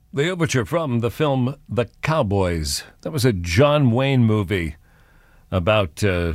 The overture from the film The Cowboys. That was a John Wayne movie about a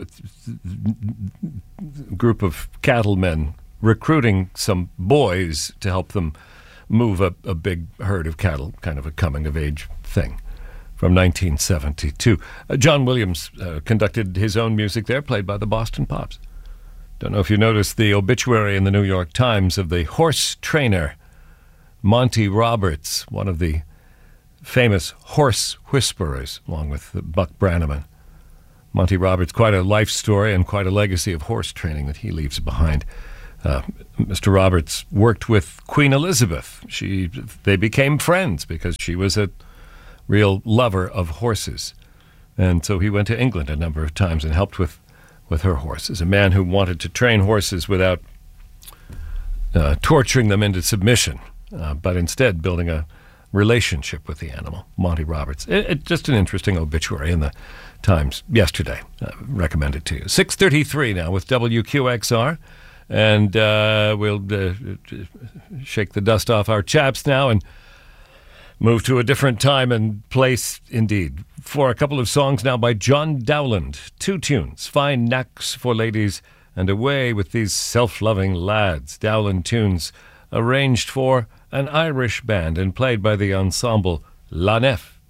group of cattlemen recruiting some boys to help them move a big herd of cattle, kind of a coming-of-age thing, from 1972. John Williams conducted his own music there, played by the Boston Pops. Don't know if you noticed the obituary in the New York Times of the horse trainer, Monty Roberts, one of the famous horse whisperers, along with Buck Brannaman. Monty Roberts, quite a life story and quite a legacy of horse training that he leaves behind. Mr. Roberts worked with Queen Elizabeth. They became friends because she was a real lover of horses. And so he went to England a number of times and helped with her horses. A man who wanted to train horses without torturing them into submission, but instead building a relationship with the animal. Monty Roberts. Just an interesting obituary in the Times yesterday. Recommend it to you. 6:33 now with WQXR. And we'll shake the dust off our chaps now and move to a different time and place, indeed, for a couple of songs now by John Dowland. 2 tunes, Fine Knacks for Ladies and Away with These Self-Loving Lads. Dowland tunes arranged for an Irish band and played by the ensemble La Nef.